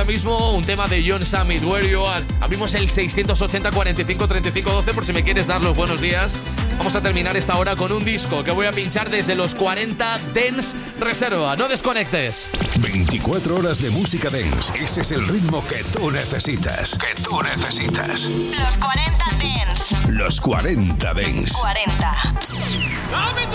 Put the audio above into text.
mismo un tema de John Summit, Where You Are. Abrimos el 680 45 35 12 por si me quieres dar los buenos días. Vamos a terminar esta hora con un disco que voy a pinchar desde los 40 Dance Reserva. No desconectes. 24 horas de música dance. Ese es el ritmo que tú necesitas. Los 40 Dance. Los 40 Dance. 40.